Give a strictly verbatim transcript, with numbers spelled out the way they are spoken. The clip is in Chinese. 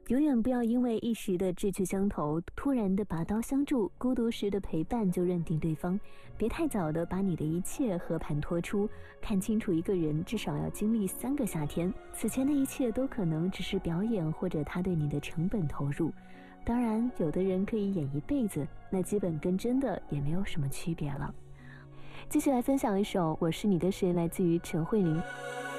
永远不要因为一时的志趣相投，突然的拔刀相助，孤独时的陪伴就认定对方。别太早的把你的一切和盘托出，看清楚一个人至少要经历三个夏天，此前的一切都可能只是表演，或者他对你的成本投入。当然，有的人可以演一辈子，那基本跟真的也没有什么区别了。继续来分享一首《我是你的谁》，来自于陈慧琳。